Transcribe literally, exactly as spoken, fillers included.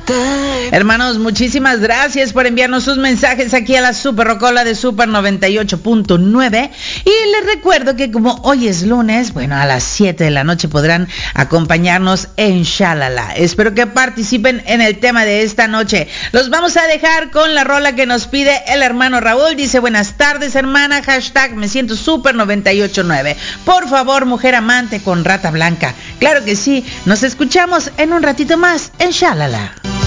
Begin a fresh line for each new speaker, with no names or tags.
Hermanos, muchísimas gracias por enviarnos sus mensajes aquí a la Super Rocola de Super noventa y ocho punto nueve. Y les recuerdo que como hoy es lunes, bueno, a las siete de la noche podrán acompañarnos en Shalala. Espero que participen en el tema de esta noche. Los vamos a dejar con la rola que nos pide el hermano Raúl. Dice, buenas tardes, hermana, hashtag me siento Super noventa y ocho punto nueve. Por favor, mujer amante con rata blanca. Claro que sí, nos escuchamos en un ratito más en Shalala.